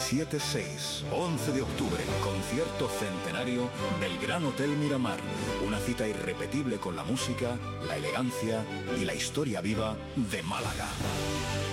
7-6, 11 de octubre, concierto centenario del Gran Hotel Miramar. Una cita irrepetible con la música, la elegancia y la historia viva de Málaga.